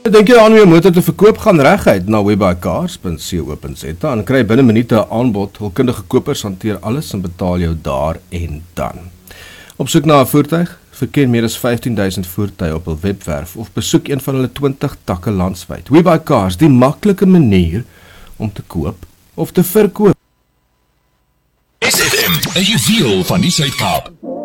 Dink jy aan om jou motor te verkoop, gaan reguit na webuycars.co.za en kry binne minute 'n aanbod. Hulkundige kopers hanteer alles en betaal jou daar en dan. Op soek na 'n voertuig? Verken meer as 15,000 voertuie op hul webwerf of besoek een van hulle 20 takke landwyd. WeBuyCars, die maklike manier om te koop of te verkoop. SFM, 'n juweel van die Suid-Kaap.